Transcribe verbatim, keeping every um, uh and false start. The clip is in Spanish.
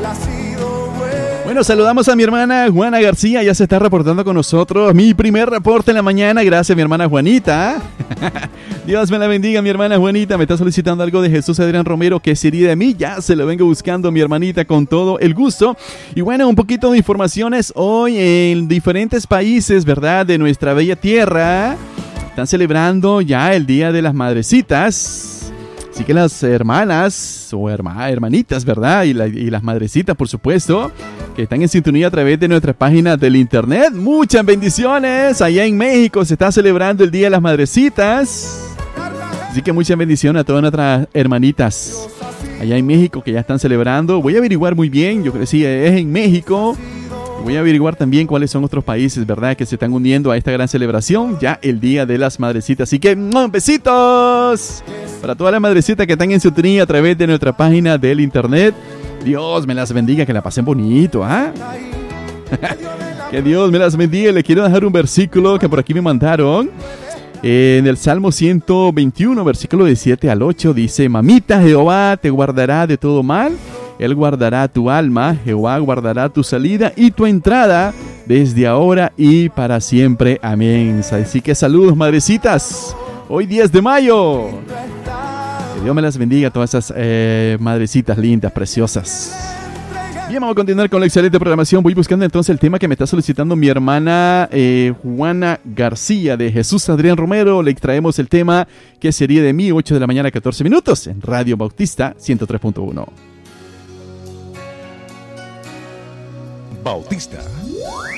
Bueno, saludamos a mi hermana Juana García, ya se está reportando con nosotros. Mi primer reporte en la mañana, gracias mi hermana Juanita. Dios me la bendiga, mi hermana Juanita. Me está solicitando algo de Jesús Adrián Romero, ¿qué sería de mí? Ya se lo vengo buscando, mi hermanita, con todo el gusto. Y bueno, un poquito de informaciones hoy en diferentes países, ¿verdad? De nuestra bella tierra. Están celebrando ya el Día de las Madrecitas. Así que las hermanas o herma, hermanitas, ¿verdad? Y, la, y las madrecitas, por supuesto, que están en sintonía a través de nuestra página del internet. Muchas bendiciones. Allá en México se está celebrando el Día de las Madrecitas. Así que muchas bendiciones a todas nuestras hermanitas allá en México que ya están celebrando. Voy a averiguar muy bien, yo creo que sí, es en México. Voy a averiguar también cuáles son otros países, ¿verdad?, que se están uniendo a esta gran celebración, ya el Día de las Madrecitas. Así que, besitos para todas las madrecitas que están en sintonía a través de nuestra página del internet. Dios me las bendiga, que la pasen bonito, ¿ah? Que Dios me las bendiga. Le quiero dejar un versículo que por aquí me mandaron. En el Salmo ciento veintiuno, versículo de siete al ocho, dice: Mamita, Jehová te guardará de todo mal. Él guardará tu alma, Jehová guardará tu salida y tu entrada desde ahora y para siempre. Amén. Así que saludos, madrecitas. Hoy diez de mayo. Que Dios me las bendiga a todas esas eh, madrecitas lindas, preciosas. Bien, vamos a continuar con la excelente programación. Voy buscando entonces el tema que me está solicitando mi hermana eh, Juana García de Jesús Adrián Romero. Le extraemos el tema ¿Qué sería de mí? ocho de la mañana, catorce minutos en Radio Bautista ciento tres punto uno. Bautista